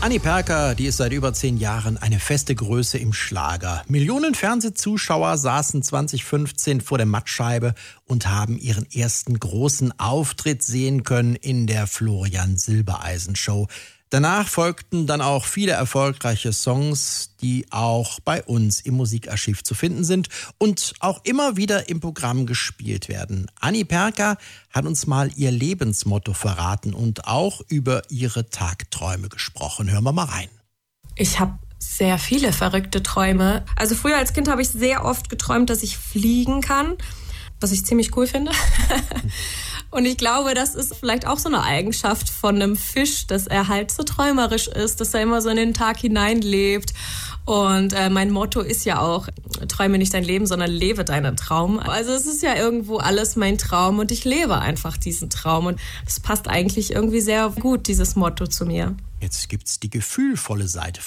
Annie Perker, die ist seit über 10 Jahren eine feste Größe im Schlager. Millionen Fernsehzuschauer saßen 2015 vor der Mattscheibe und haben ihren ersten großen Auftritt sehen können in der Florian Silbereisen Show. Danach folgten dann auch viele erfolgreiche Songs, die auch bei uns im Musikarchiv zu finden sind und auch immer wieder im Programm gespielt werden. Annie Perker hat uns mal ihr Lebensmotto verraten und auch über ihre Tagträume gesprochen. Hören wir mal rein. Ich habe sehr viele verrückte Träume. Also früher als Kind habe ich sehr oft geträumt, dass ich fliegen kann, was ich ziemlich cool finde. Und ich glaube, das ist vielleicht auch so eine Eigenschaft von einem Fisch, dass er halt so träumerisch ist, dass er immer so in den Tag hineinlebt. Und mein Motto ist ja auch, träume nicht dein Leben, sondern lebe deinen Traum. Also es ist ja irgendwo alles mein Traum und ich lebe einfach diesen Traum. Und das passt eigentlich irgendwie sehr gut, dieses Motto zu mir. Jetzt gibt's die gefühlvolle Seite